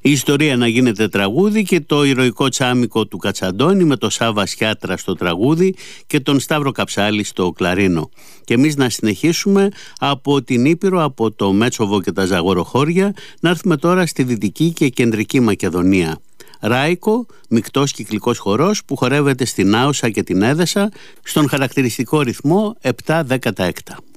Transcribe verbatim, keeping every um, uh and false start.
Η ιστορία να γίνεται τραγούδι και το ηρωικό τσάμικο του Κατσαντώνη με το Σάβα Σιάτρα στο τραγούδι και τον Σταύρο Καψάλη στο κλαρίνο. Και εμείς να συνεχίσουμε από την Ήπειρο, από το Μέτσοβο και τα Ζαγοροχώρια, να έρθουμε τώρα στη Δυτική και Κεντρική Μακεδονία. Ράικο, μεικτός κυκλικός χορός που χορεύεται στην Άουσα και την Έδεσα στον χαρακτηριστικό ρυθμό επτά δέκατα έκτα.